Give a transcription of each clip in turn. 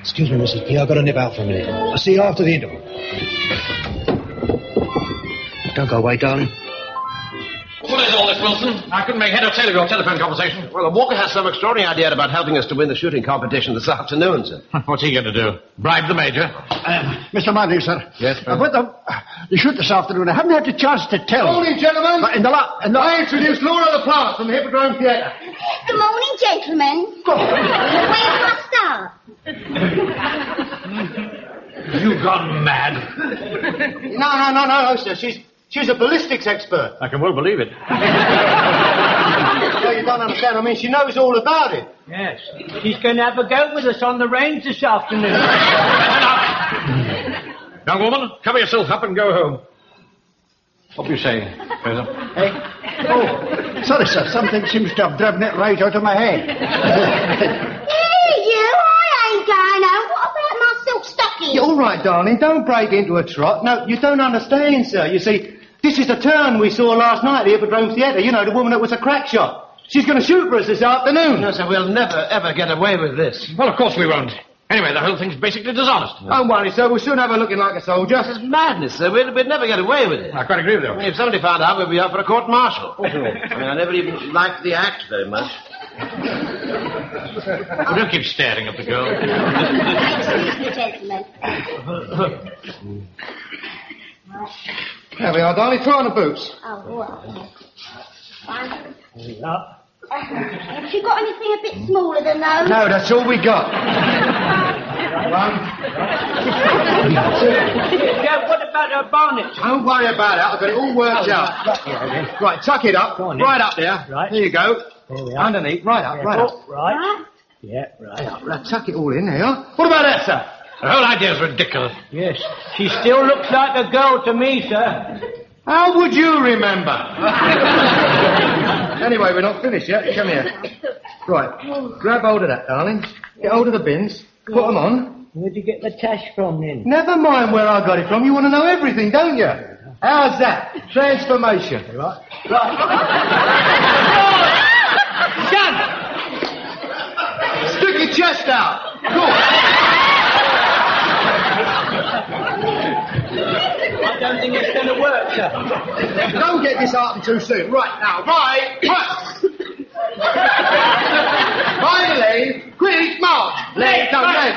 Excuse me, Mrs. P. I've got to nip out for a minute. I'll see you after the interval. Don't go away, darling. What is all this, Wilson? I couldn't make head or tail of your telephone conversation. Well, Walker has some extraordinary idea about helping us to win the shooting competition this afternoon, sir. What's he going to do? Bribe the Major? Mr. Manley, sir. Yes, sir. About the shoot this afternoon, I haven't had the chance to tell. Morning, gentlemen. I introduce Laura LaPlante from the Hippodrome Theatre. Good morning, gentlemen. Where do I start? You've gone mad. No, sir. She's a ballistics expert. I can well believe it. No, you don't understand. I mean, she knows all about it. Yes. She's going to have a go with us on the range this afternoon. Young woman, cover yourself up and go home. What do you say, Fraser? Hey? Oh, sorry, sir. Something seems to have driven it right out of my head. Hey, you, I ain't going home. What about my silk stocking? All right, darling. Don't break into a trot. No, you don't understand, sir. You see, this is the turn we saw last night at the Hippodrome Theatre. You know, the woman that was a crack shot. She's going to shoot for us this afternoon. No, sir, we'll never, ever get away with this. Well, of course we won't. Anyway, the whole thing's basically dishonest. Don't worry, sir. We'll soon have her looking like a soldier. This is madness, sir. We'd never get away with it. I quite agree with you. If somebody found out, we'd be up for a court-martial. I mean, I never even liked the act very much. Well, don't keep staring at the girl. Excuse me, gentlemen. There we are, darling. Throw on the boots. Oh, well. Have you got anything a bit smaller than those? No, that's all we got. Yeah, what about her bonnet? Don't worry about it. I've got it all worked out. Right, tuck it up. Right up there. Right. There you go. There we are. Underneath. Right up, right up. Right. Yeah, right up. Right, tuck it all in there. What about that, sir? The whole idea's ridiculous. Yes. She still looks like a girl to me, sir. How would you remember? Anyway, we're not finished yet. Come here. Right, grab hold of that, darling. Get hold of the bins. Put them on. Where'd you get the tash from, then? Never mind where I got it from. You want to know everything, don't you? How's that? Transformation. Right. Done! Stick your chest out. Good. I don't think it's going to work, sir. Don't get disheartened too soon. Right now, right. By the lane, quick, march. Leg. Right,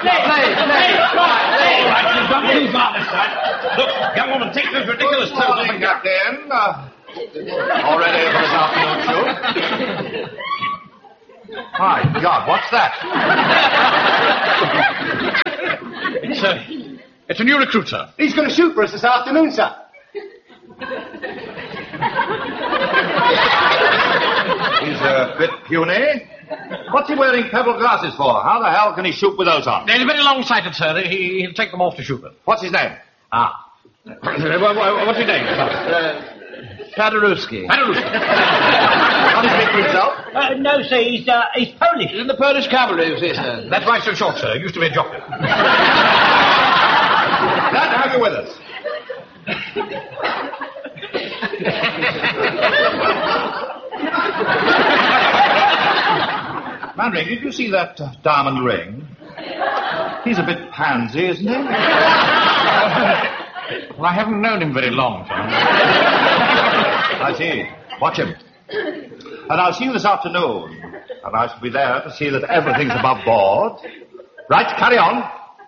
you've got too far this time. Look, young woman, take those ridiculous clothes off and go. Captain. All ready for this afternoon shoot? My God, what's that? It's a new recruit, sir. He's going to shoot for us this afternoon, sir. He's a bit puny. What's he wearing pebble glasses for? How the hell can he shoot with those on? He's very long-sighted, sir. He'll take them off to shoot them. What's his name? What's his name? Paderewski. How does he speak for himself? No, sir, he's Polish. In the Polish cavalry, you see, sir. That's why he's so short, sir. He used to be a jockey. Glad to have you with us. Manring, did you see that diamond ring? He's a bit pansy, isn't he? Well, I haven't known him very long, sir. I see. Watch him. And I'll see you this afternoon. And I shall be there to see that everything's above board. Right, carry on.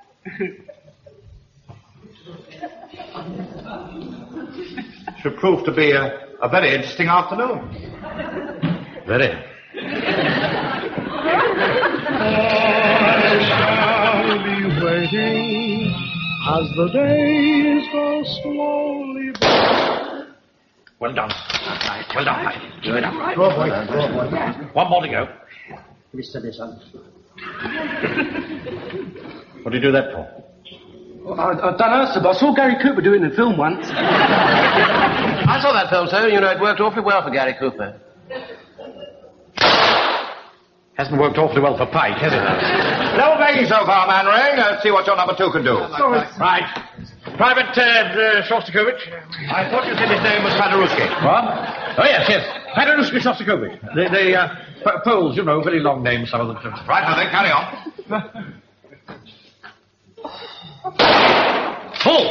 Should prove to be a very interesting afternoon. Very. I shall be waiting as the days go slowly by. Well done. Well done, mate. Do it up. Go, boy. One more to go. Mr. Desan. What do you do that for? I don't know, sir, but I saw Gary Cooper do it in a film once. I saw that film, sir. You know, it worked awfully well for Gary Cooper. Hasn't worked awfully well for Pike, has it? No begging so far, Manring. Let's see what your number 2 can do. Right. Private Shostakovich. I thought you said his name was Paderewski. What? Oh, yes. Paderewski Shostakovich. The Poles, you know, very long names, some of them. Right, now then, carry on. Full!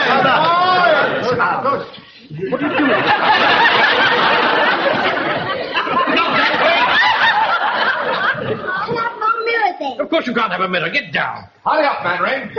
What are you doing? Can I have one mirror then? Of course you can't have a mirror. Get down. Hurry up, Mannering.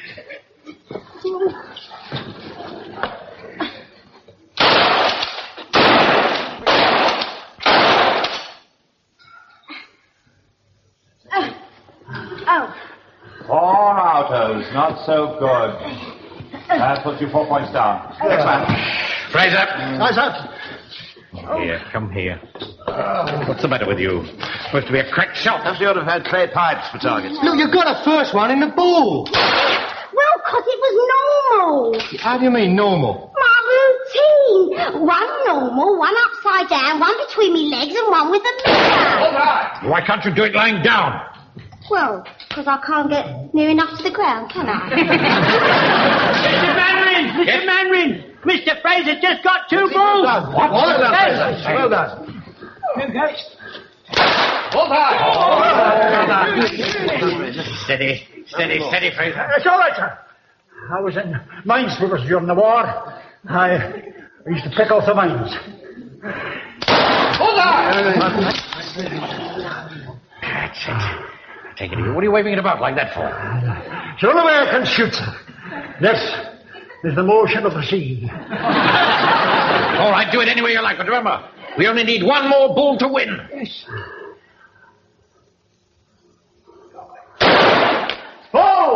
Oh. 4 autos, not so good. That puts you 4 points down. Next man. Fraser. Eyes out. Here, come here. What's the matter with you? Supposed to be a cracked shot. Perhaps you ought to have had clay pipes for targets. Look, you got a first one in the ball. Well, 'cause it was normal. How do you mean normal? My routine. One normal, one upside down, one between me legs, and one with a mirror. Why can't you do it lying down? Well, 'cause I can't get near enough to the ground, can I? Mr. Manring! Mr. Manring! Mr. Fraser just got 2 balls! What? Well done, Yes. Fraser. Well done. Steady, steady, Fraser. It's all right, sir. I was in minesweepers during the war. I used to pick out the mines. Take it easy. What are you waving it about like that for? It's the only way I can shoot, sir. This is the motion of the sea. All right, do it any way you like, but remember, we only need one more ball to win. Yes. Oh!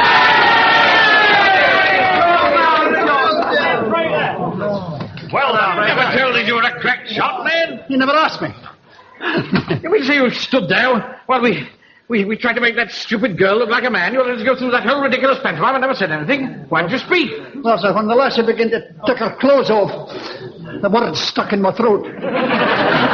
Well, now, never told you were a cracked shot, man. You never asked me. We see you stood there while we tried to make that stupid girl look like a man. You let us go through that whole ridiculous pantomime and never said anything. Why didn't you speak? Well, sir, when the lassie began to take her clothes off, the words stuck in my throat.